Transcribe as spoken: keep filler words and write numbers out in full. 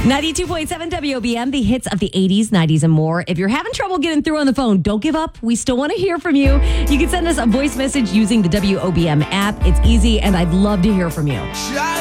ninety-two point seven W O B M, the hits of the eighties, nineties, and more. If you're having trouble getting through on the phone, don't give up. We still want to hear from you. You can send us a voice message using the W O B M app. It's easy, and I'd love to hear from you.